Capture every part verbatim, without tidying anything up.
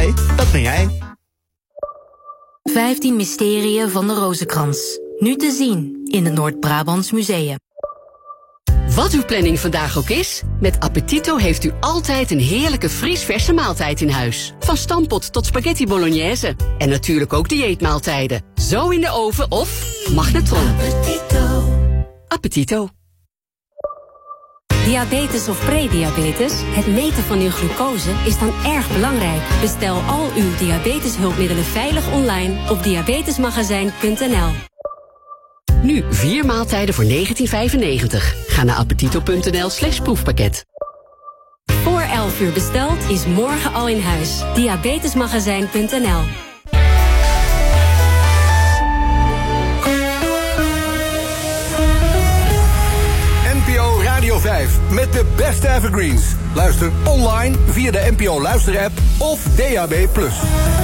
Nee, dat ben jij. vijftien mysterieën van de Rozenkrans. Nu te zien in het Noord-Brabants Museum. Wat uw planning vandaag ook is, met Appetito heeft u altijd een heerlijke vriesverse maaltijd in huis. Van stampot tot spaghetti bolognese. En natuurlijk ook dieetmaaltijden. Zo in de oven of magnetron. Appetito. Appetito. Diabetes of prediabetes? Het meten van uw glucose is dan erg belangrijk. Bestel al uw diabeteshulpmiddelen veilig online op diabetesmagazijn punt n l. Nu vier maaltijden voor negentien vijfennegentig. Ga naar appetito punt n l slash proefpakket. Voor elf uur besteld is morgen al in huis. diabetesmagazijn punt n l. N P O Radio vijf met de beste evergreens. Luister online via de N P O Luister-app of D A B plus.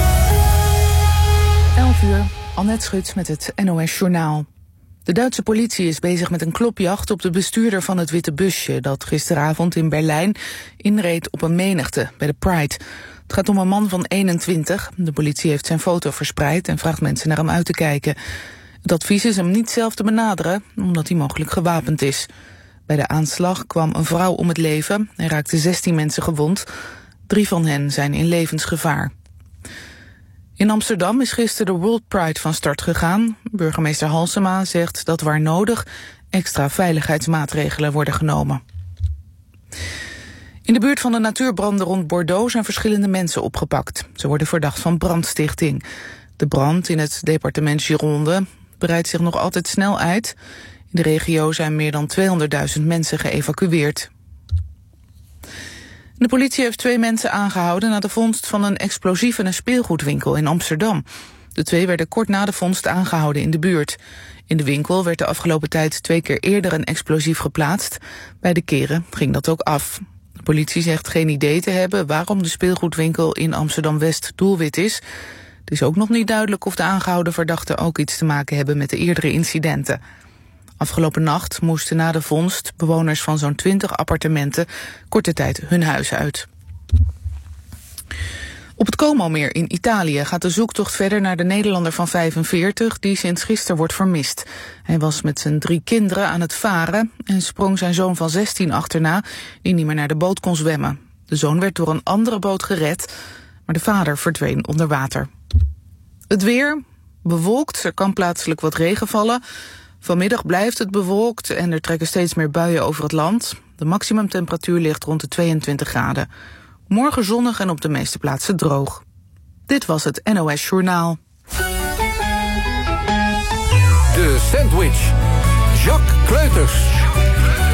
elf uur, Annette Schut met het N O S Journaal. De Duitse politie is bezig met een klopjacht op de bestuurder van het witte busje dat gisteravond in Berlijn inreed op een menigte bij de Pride. Het gaat om een man van eenentwintig. De politie heeft zijn foto verspreid en vraagt mensen naar hem uit te kijken. Het advies is hem niet zelf te benaderen, omdat hij mogelijk gewapend is. Bij de aanslag kwam een vrouw om het leven en raakten zestien mensen gewond. Drie van hen zijn in levensgevaar. In Amsterdam is gisteren de World Pride van start gegaan. Burgemeester Halsema zegt dat waar nodig extra veiligheidsmaatregelen worden genomen. In de buurt van de natuurbranden rond Bordeaux zijn verschillende mensen opgepakt. Ze worden verdacht van brandstichting. De brand in het departement Gironde breidt zich nog altijd snel uit. In de regio zijn meer dan tweehonderdduizend mensen geëvacueerd. De politie heeft twee mensen aangehouden na de vondst van een explosief in een speelgoedwinkel in Amsterdam. De twee werden kort na de vondst aangehouden in de buurt. In de winkel werd de afgelopen tijd twee keer eerder een explosief geplaatst. Beide keren ging dat ook af. De politie zegt geen idee te hebben waarom de speelgoedwinkel in Amsterdam-West doelwit is. Het is ook nog niet duidelijk of de aangehouden verdachten ook iets te maken hebben met de eerdere incidenten. Afgelopen nacht moesten na de vondst bewoners van zo'n twintig appartementen korte tijd hun huis uit. Op het Como-meer in Italië gaat de zoektocht verder naar de Nederlander van vijfenveertig... die sinds gisteren wordt vermist. Hij was met zijn drie kinderen aan het varen en sprong zijn zoon van zestien achterna, die niet meer naar de boot kon zwemmen. De zoon werd door een andere boot gered, maar de vader verdween onder water. Het weer, bewolkt, er kan plaatselijk wat regen vallen. Vanmiddag blijft het bewolkt en er trekken steeds meer buien over het land. De maximumtemperatuur ligt rond de tweeëntwintig graden. Morgen zonnig en op de meeste plaatsen droog. Dit was het N O S Journaal. De Sandwich. Jacques Kleuters.